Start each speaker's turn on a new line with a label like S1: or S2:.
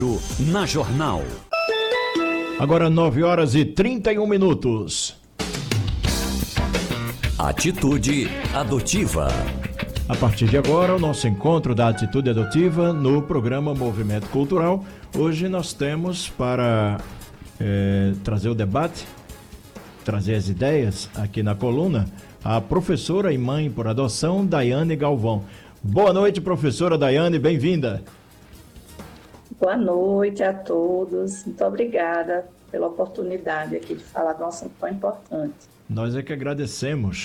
S1: Na Jornal.
S2: Agora 9h31.
S1: Atitude Adotiva.
S2: A partir de agora, o nosso encontro da Atitude Adotiva no programa Movimento Cultural. Hoje nós temos para trazer o debate, trazer as ideias aqui na coluna, a professora e mãe por adoção, Daiane Galvão. Boa noite, professora Daiane, bem-vinda.
S3: Boa noite a todos. Muito obrigada pela oportunidade aqui de falar de um assunto tão importante.
S2: Nós é que agradecemos.